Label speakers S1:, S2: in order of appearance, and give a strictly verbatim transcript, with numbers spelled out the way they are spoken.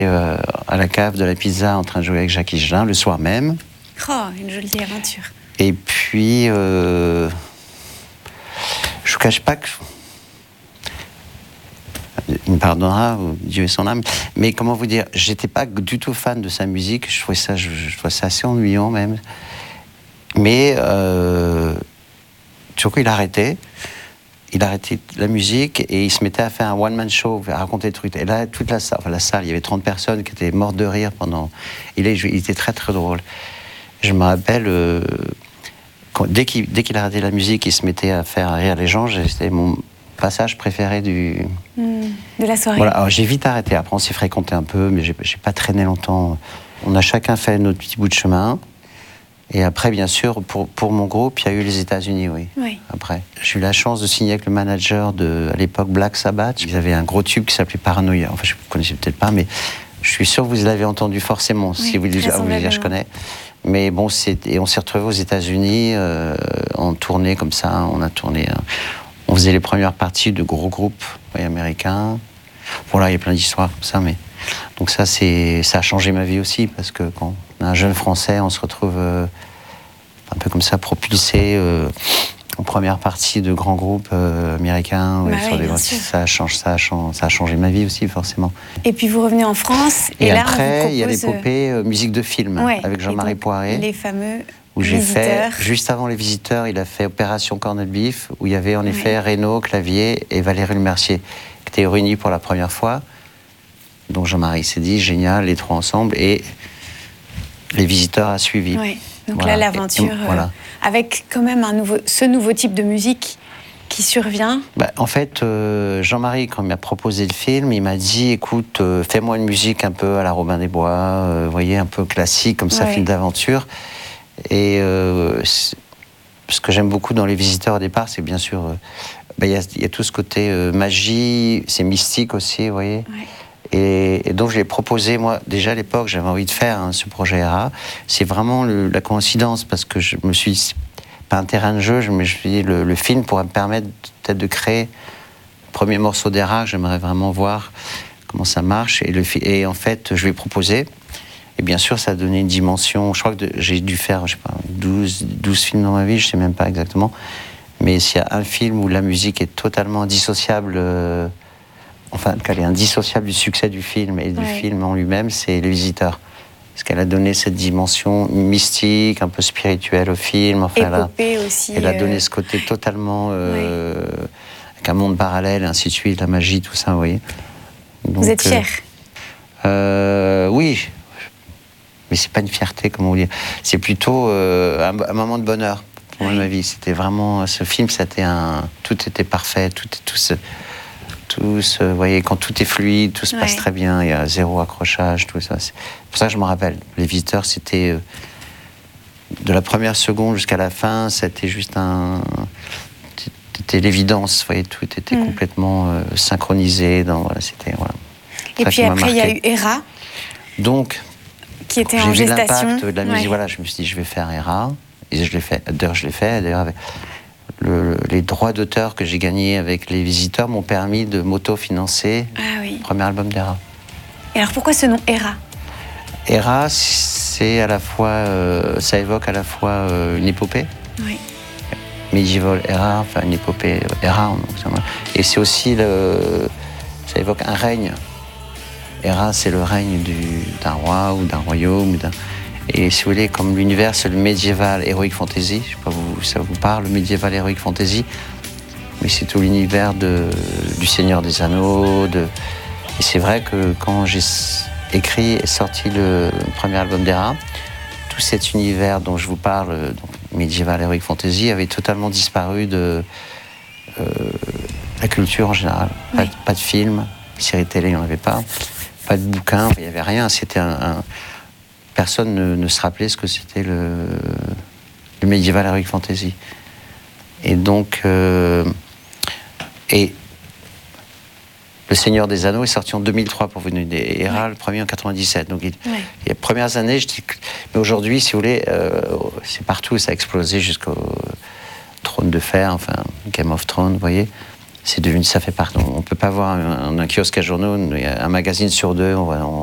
S1: euh, à la cave de la pizza en train de jouer avec Jacques Higelin le soir même.
S2: Oh, une jolie aventure.
S1: Et puis, euh, je ne vous cache pas que... Il me pardonnera, Dieu et son âme. Mais comment vous dire, j'étais pas du tout fan de sa musique. Je trouvais ça, je, je trouvais ça assez ennuyant même. Mais euh, surtout, il arrêtait. Il arrêtait la musique et il se mettait à faire un one-man show, à raconter des trucs. Et là, toute la salle, enfin la salle, il y avait trente personnes qui étaient mortes de rire pendant. Il, est, il était très très drôle. Je me rappelle, euh, quand, dès qu'il dès qu'il arrêtait la musique, il se mettait à faire rire les gens. C'était mon passage préféré du.
S2: Mmh, de la soirée.
S1: Voilà, alors j'ai vite arrêté. Après, on s'est fréquenté un peu, mais j'ai, j'ai pas traîné longtemps. On a chacun fait notre petit bout de chemin. Et après, bien sûr, pour, pour mon groupe, il y a eu les États-Unis, oui.
S2: oui.
S1: Après, j'ai eu la chance de signer avec le manager de, à l'époque, Black Sabbath. Ils avaient un gros tube qui s'appelait Paranoia. Enfin, je ne connaissais peut-être pas, mais je suis sûr que vous l'avez entendu forcément. Oui, si vous voulez, vous dire, je connais. Mais bon, c'est, et on s'est retrouvés aux États-Unis euh, en tournée comme ça. On a tourné. Euh, on faisait les premières parties de gros groupes oui, américains. Voilà, il y a plein d'histoires comme ça, mais. Donc ça, c'est, ça a changé ma vie aussi, parce que quand on est un jeune Français, on se retrouve euh, un peu comme ça, propulsé euh, en première partie de grands groupes euh, américains.
S2: Bah
S1: sur
S2: oui,
S1: des... ça, change, ça, change, ça a changé ma vie aussi, forcément.
S2: Et puis vous revenez en France, et,
S1: et
S2: là,
S1: après,
S2: on vous propose...
S1: il y a l'épopée euh, musique de film,
S2: ouais,
S1: avec Jean-Marie Poiré.
S2: Les fameux
S1: où j'ai
S2: visiteurs.
S1: fait, juste avant Les Visiteurs, il a fait Opération Corned Beef, où il y avait en effet ouais. Renaud, Clavier et Valérie Lemercier, qui étaient réunis pour la première fois. Donc Jean-Marie s'est dit, génial, les trois ensemble, et Les Visiteurs a suivi.
S2: Oui, donc
S1: voilà.
S2: là, l'aventure, et, et, voilà. euh, avec quand même un nouveau, ce nouveau type de musique qui survient.
S1: Bah, en fait, euh, Jean-Marie, quand il m'a proposé le film, il m'a dit, écoute, euh, fais-moi une musique un peu à la Robin des Bois, euh, vous voyez, un peu classique, comme ça, ouais. film d'aventure. Et euh, ce que j'aime beaucoup dans Les Visiteurs au départ, c'est bien sûr, il euh, bah, y, y a tout ce côté euh, magie, c'est mystique aussi, vous voyez. Ouais. Et, et donc je l'ai proposé, moi, déjà à l'époque, j'avais envie de faire hein, ce projet R A. C'est vraiment le, la coïncidence, parce que je me suis dit, pas un terrain de jeu, je me suis dit, le, le film pourrait me permettre peut-être de créer le premier morceau d'R A, j'aimerais vraiment voir comment ça marche. Et, le, et en fait, je lui ai proposé. Et bien sûr, ça a donné une dimension. Je crois que de, j'ai dû faire, je sais pas, douze, douze films dans ma vie, je sais même pas exactement. Mais s'il y a un film où la musique est totalement dissociable, euh, enfin, qu'elle est indissociable du succès du film et du ouais. film en lui-même, c'est Les Visiteurs. Parce qu'elle a donné cette dimension mystique, un peu spirituelle au film. Enfin,
S2: Épopée
S1: elle a,
S2: aussi.
S1: Elle a
S2: euh...
S1: donné ce côté totalement... Euh, ouais. avec un monde parallèle, ainsi de suite, la magie, tout ça, vous voyez.
S2: Donc, vous êtes fier
S1: euh, euh, Oui. Mais c'est pas une fierté, comment vous dire. C'est plutôt euh, un, un moment de bonheur pour oui. ma vie. C'était vraiment... Ce film, c'était un... Tout était parfait, tout, tout se... Tout se, vous voyez, quand tout est fluide, tout se passe ouais. très bien, il y a zéro accrochage, tout ça. C'est pour ça que je me rappelle. Les Visiteurs, c'était... Euh, de la première seconde jusqu'à la fin, c'était juste un... C'était l'évidence, vous voyez, tout était mm. complètement euh, synchronisé. Dans, voilà, c'était, voilà.
S2: Et puis après, il y a eu R A.
S1: Donc...
S2: qui était en gestation.
S1: J'ai vu l'impact de la musique,
S2: ouais.
S1: voilà, je me suis dit, je vais faire R A, et je l'ai fait, d'ailleurs, je l'ai fait, d'ailleurs, avec le, les droits d'auteur que j'ai gagnés avec Les Visiteurs m'ont permis de m'auto-financer
S2: ah, oui.
S1: le premier album d'R A.
S2: Et alors, pourquoi ce nom R A ?
S1: R A, c'est à la fois, euh, ça évoque à la fois euh, une épopée,
S2: oui.
S1: Medieval Era, enfin une épopée R A, et c'est aussi, le, ça évoque un règne. R A, c'est le règne du, d'un roi ou d'un royaume. Ou d'un... Et si vous voulez, comme l'univers, c'est le médiéval heroic fantasy. Je sais pas, vous, ça vous parle, le médiéval heroic fantasy. Mais c'est tout l'univers de, du Seigneur des Anneaux. De... Et c'est vrai que quand j'ai écrit et sorti le premier album d'R A, tout cet univers dont je vous parle, donc médiéval heroic fantasy, avait totalement disparu de euh, la culture en général. Oui. Pas, pas de films, séries télé, il n'y en avait pas. Pas de bouquins, il n'y avait rien. C'était un, un... Personne ne, ne se rappelait ce que c'était le, le médiéval heroic fantasy. Et donc, euh... et Le Seigneur des Anneaux est sorti en deux mille trois pour vous donner des R A, ouais. le premier en quatre-vingt-dix-sept. Donc, il... ouais. les premières années, je dis, mais aujourd'hui, si vous voulez, euh, c'est partout, ça a explosé jusqu'au Trône de Fer, enfin Game of Thrones, vous voyez. C'est devenu, ça fait partie. On ne peut pas voir un, un kiosque à journaux, un magazine sur deux, on,